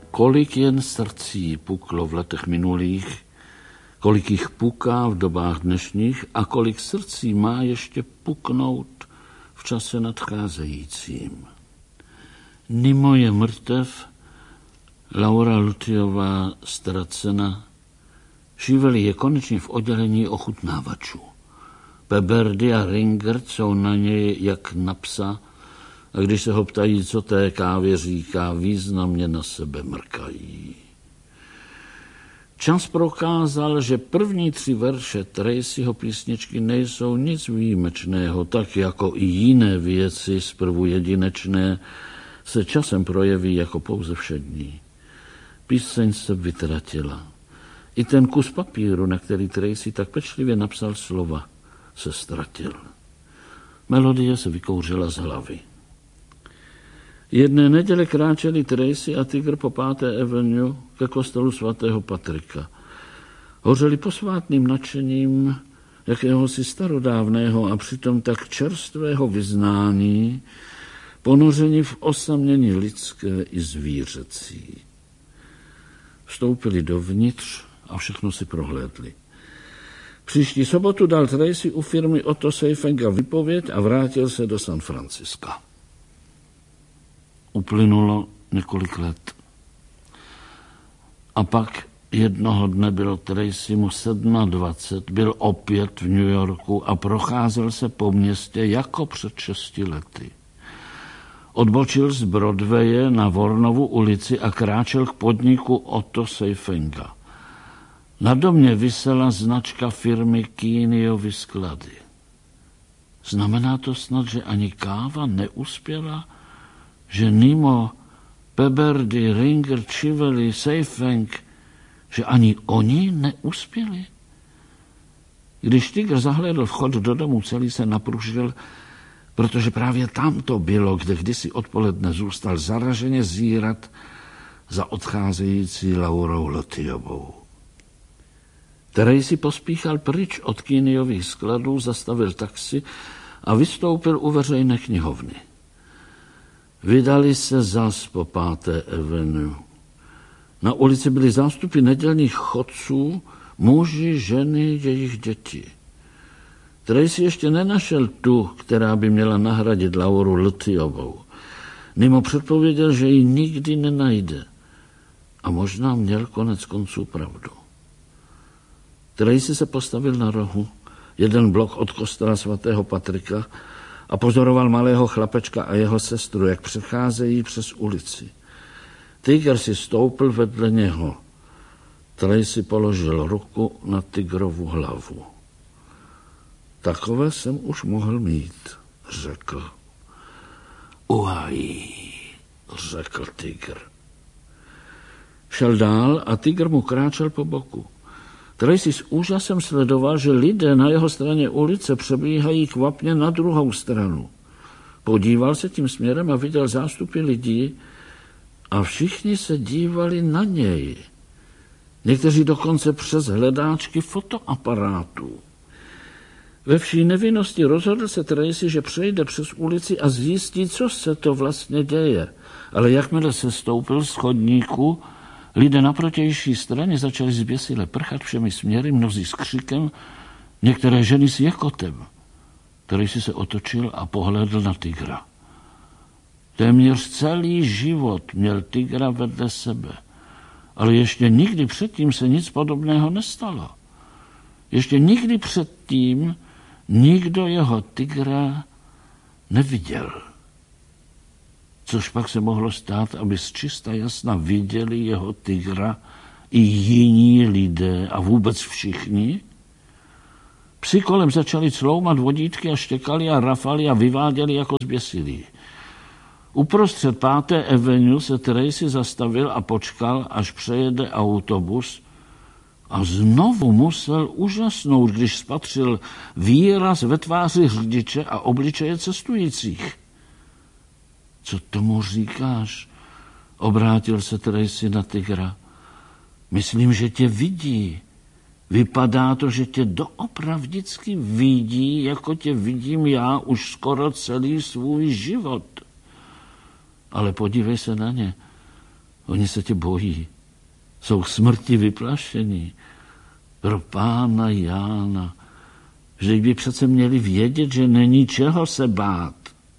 Kolik jen srdcí puklo v letech minulých, kolik jich puká v dobách dnešních a kolik srdcí má ještě puknout v čase nadcházejícím. Nimo je mrtev, Laura Lutyová ztracena, Šívelý je konečně v oddělení ochutnávačů. Peberdy a Ringert jsou na něj jak na psa a když se ho ptají, co té kávě říká, významně na sebe mrkají. Čas prokázal, že první 3 verše Tracyho písničky nejsou nic výjimečného, tak jako i jiné věci, zprvu jedinečné, se časem projeví jako pouze všední. Píseň se vytratila. I ten kus papíru, na který Tracy tak pečlivě napsal slova, se ztratil. Melodie se vykouřila z hlavy. Jedné neděle kráčeli Tracy a Tygr po 5. Avenue ke kostelu svatého Patrika. Hořeli posvátným nadšením jakéhosi starodávného a přitom tak čerstvého vyznání, ponoření v osamění lidské i zvířecí. Vstoupili dovnitř a všechno si prohlédli. Příští sobotu dal Tracy u firmy Otto Seifenga výpověď a vrátil se do San Franciska. Uplynulo několik let. A pak jednoho dne bylo Tracy mu 27, byl opět v New Yorku a procházel se po městě jako před 6 lety. Odbočil z Broadwaye na Warnovu ulici a kráčel k podniku Otto Seifenga. Na domě visela značka firmy Keeneyovy sklady. Znamená to snad, že ani káva neuspěla? Že Nimo, Peberdy, Ringer, Šívelý, Seifeng, že ani oni neuspěli? Když Tygr zahlédl vchod do domu, celý se napružil, protože právě tam to bylo, kde kdysi odpoledne zůstal zaraženě zírat za odcházející Laurou Lutyovou. Tracy pospíchal pryč od Keeneyových skladů, zastavil taxi a vystoupil u veřejné knihovny. Vydali se zas po 5. Avenue. Na ulici byly zástupy nedělních chodců, muži, ženy, jejich děti. Tracy ještě nenašel tu, která by měla nahradit Lauru Lutyovou. Nimo předpověděl, že ji nikdy nenajde. A možná měl konec konců pravdu. Tracy se postavil na rohu, jeden blok od kostela svatého Patrika, a pozoroval malého chlapečka a jeho sestru, jak přecházejí přes ulici. Tygr si stoupil vedle něho. Tracy položil ruku na Tygrovu hlavu. Takové jsem už mohl mít, řekl. Uhají, řekl Tygr. Šel dál a Tygr mu kráčel po boku. Tracy s úžasem sledoval, že lidé na jeho straně ulice přebíhají kvapně na druhou stranu. Podíval se tím směrem a viděl zástupy lidí a všichni se dívali na něj. Někteří dokonce přes hledáčky fotoaparátů. Ve vší nevinnosti rozhodl se Tracy, že přejde přes ulici a zjistí, co se to vlastně děje. Ale jakmile se stoupil z chodníku, lidé na protější straně začali zběsile prchat všemi směry, mnozí s křikem, některé ženy s jekotem. Tracy se otočil a pohlédl na Tygra. Téměř celý život měl Tygra vedle sebe, ale ještě nikdy předtím se nic podobného nestalo. Ještě nikdy předtím nikdo jeho Tygra neviděl. Což pak se mohlo stát, aby z čista jasna viděli jeho Tygra i jiní lidé a vůbec všichni? Psi kolem začali cloumat vodítky a štěkali a rafali a vyváděli jako zběsilí. Uprostřed 5. Avenue se Tracy zastavil a počkal, až přejede autobus, a znovu musel užasnout, když spatřil výraz ve tváři řidiče a obličeje cestujících. Co tomu říkáš? Obrátil se Tracy na Tygra. Myslím, že tě vidí. Vypadá to, že tě doopravdicky vidí, jako tě vidím já už skoro celý svůj život. Ale podívej se na ně. Oni se tě bojí. Jsou k smrti vyplašení. Pro pána Jána. Vždyť by přece měli vědět, že není čeho se bát.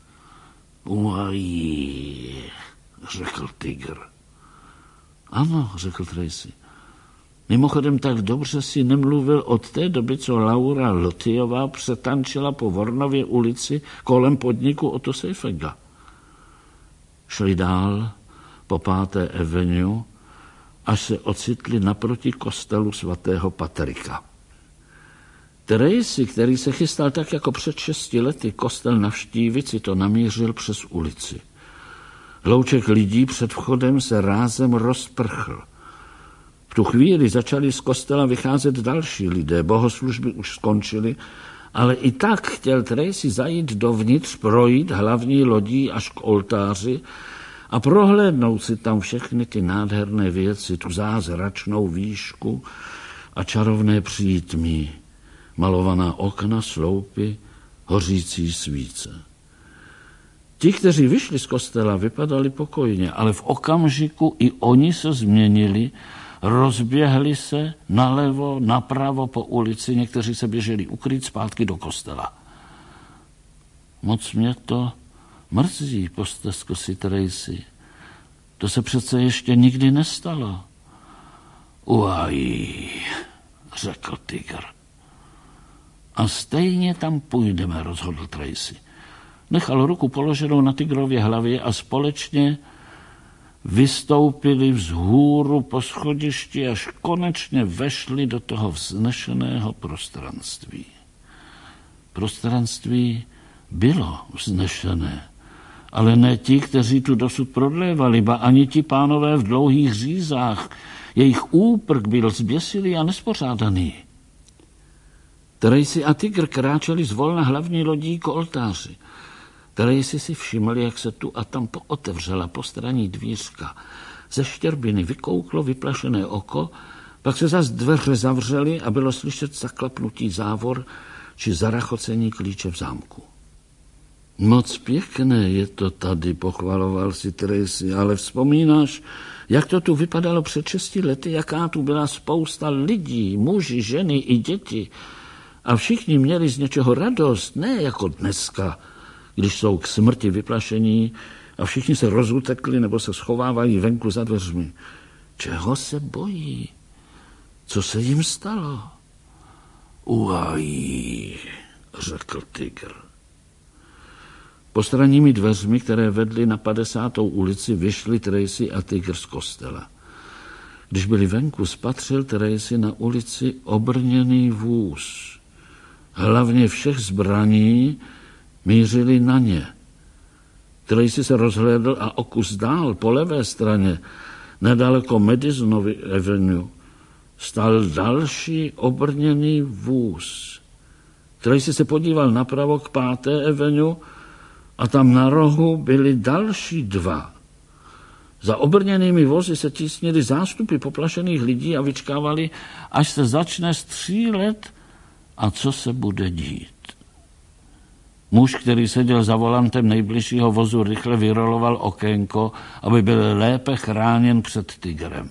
Uají, řekl tygr. Ano, řekl Tracy. Mimochodem tak dobře si nemluvil od té doby, co Laura Lotyová přetančila po Vornově ulici kolem podniku Otto Seifega. Šli dál po 5. Avenue, až se ocitli naproti kostelu svatého Patrika. Tracy, který se chystal tak jako před 6 lety kostel navštívit, si to namířil přes ulici. Hlouček lidí před vchodem se rázem rozprchl. V tu chvíli začali z kostela vycházet další lidé, bohoslužby už skončily, ale i tak chtěl Tracy zajít dovnitř, projít hlavní lodí až k oltáři a prohlédnout si tam všechny ty nádherné věci, tu zázračnou výšku a čarovné přítmí, malovaná okna, sloupy, hořící svíce. Ti, kteří vyšli z kostela, vypadali pokojně, ale v okamžiku i oni se změnili, rozběhli se nalevo, napravo po ulici, někteří se běželi ukrýt zpátky do kostela. Moc mě to mrzí, posteskl si Tracy. To se přece ještě nikdy nestalo. Uají, řekl tygr. A stejně tam půjdeme, rozhodl Tracy. Nechal ruku položenou na tygrově hlavě a společně vystoupili vzhůru po schodišti, až konečně vešli do toho vznešeného prostranství. Prostranství bylo vznešené, ale ne ti, kteří tu dosud prodlévali, ba ani ti pánové v dlouhých řízách. Jejich úprk byl zběsilý a nespořádaný. Tracy a tygr kráčeli zvolna hlavní lodí k oltáři. Tracy si všiml, jak se tu a tam pootevřela postranní dvířka. Ze štěrbiny vykouklo vyplašené oko, pak se zas dveře zavřely a bylo slyšet zaklapnutí závor či zarachocení klíče v zámku. Moc pěkné je to tady, pochvaloval si Tracy, ale vzpomínáš, jak to tu vypadalo před 6 lety, jaká tu byla spousta lidí, muži, ženy i děti. A všichni měli z něčeho radost, ne jako dneska, když jsou k smrti vyplašení a všichni se rozutekli nebo se schovávají venku za dveřmi. Čeho se bojí? Co se jim stalo? Uají, řekl tygr. Postranními dveřmi, které vedly na 50. ulici, vyšli Tracy a tygr z kostela. Když byli venku, spatřil Tracy na ulici obrněný vůz. Hlavně všech zbraní mířili na ně. Tracy se rozhlédl a o kus dál, po levé straně, nedaleko Madisonovy Avenue, stál další obrněný vůz. Tracy se podíval napravo k 5. Avenue a tam na rohu byly další 2. Za obrněnými vozy se tísnili zástupy poplašených lidí a vyčkávali, až se začne střílet a co se bude dít. Muž, který seděl za volantem nejbližšího vozu, rychle vyroloval okénko, aby byl lépe chráněn před tygrem.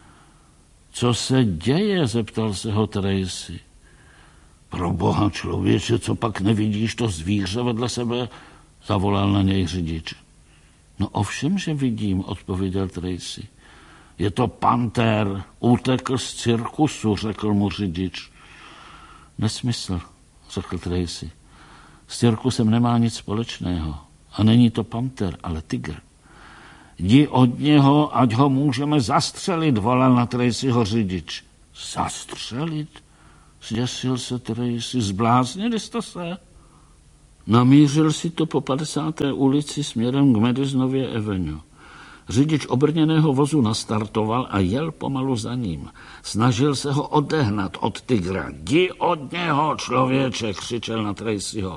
Co se děje, zeptal se ho Tracy. Proboha, člověče, co pak nevidíš to zvíře vedle sebe? Zavolal na něj řidič. No ovšem, že vidím, odpověděl Tracy. Je to pantér, utekl z cirkusu, řekl mu řidič. Nesmysl, řekl Tracy. S cirkusem nemá nic společného. A není to panter, ale tygr. Jdi od něho, ať ho můžeme zastřelit, volal na Tracyho řidič. Zastřelit? Zděsil se Tracy. Zbláznili jste se? Namířil si to po 50. ulici směrem k Madisonově Avenue. Řidič obrněného vozu nastartoval a jel pomalu za ním. Snažil se ho odehnat od tygra. Jdi od něho, člověče, křičel na Tracyho.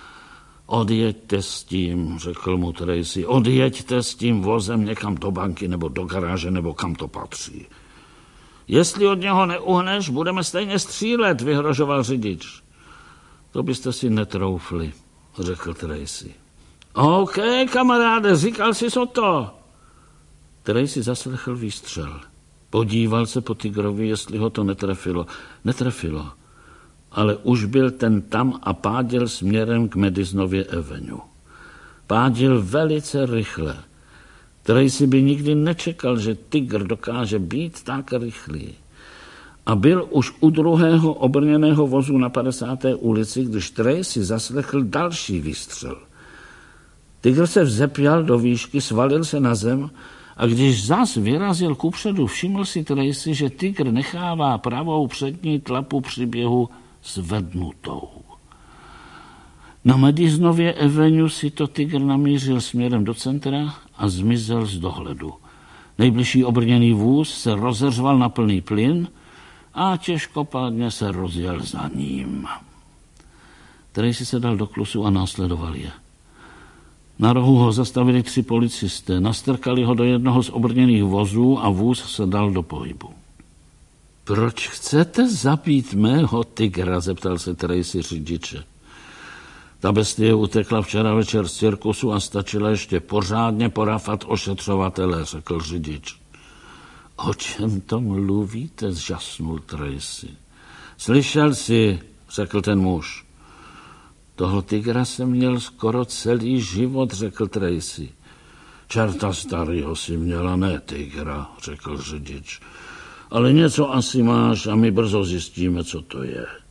Odjeďte s tím, řekl mu Tracy. Odjeďte s tím vozem někam do banky nebo do garáže nebo kam to patří. Jestli od něho neuhneš, budeme stejně střílet, vyhrožoval řidič. To byste si netroufli, řekl Tracy. OK, kamaráde, říkal jsi to. Tracy zaslechl výstřel. Podíval se po tygrovi, jestli ho to netrefilo. Netrefilo, ale už byl ten tam a páděl směrem k Madisonově Avenue. Páděl velice rychle. Tracy by nikdy nečekal, že tygr dokáže být tak rychlý. A byl už u druhého obrněného vozu na 50. ulici, když Tracy zaslechl další výstřel. Tygr se vzepěl do výšky, svalil se na zem a když zas vyrazil kupředu, všiml si Tracy, že tygr nechává pravou přední tlapu při běhu zvednutou. Na Madisonově Avenue si to tygr namířil směrem do centra a zmizel z dohledu. Nejbližší obrněný vůz se rozeřval na plný plyn a těžkopádně se rozjel za ním. Tracy se dal do klusu a následoval je. Na rohu ho zastavili 3 policisté, nastrkali ho do jednoho z obrněných vozů a vůz se dal do pohybu. Proč chcete zabít mého tygra? Zeptal se Tracy řidiče. Ta bestie utekla včera večer z cirkusu a stačila ještě pořádně porafat ošetřovatele, řekl řidič. O čem to mluvíte? Zžasnul Tracy. Slyšel jsi, řekl ten muž. Toho tygra jsem měl skoro celý život, řekl Tracy. Čerta starýho si měla, ne tygra, řekl řidič. Ale něco asi máš a my brzo zjistíme, co to je.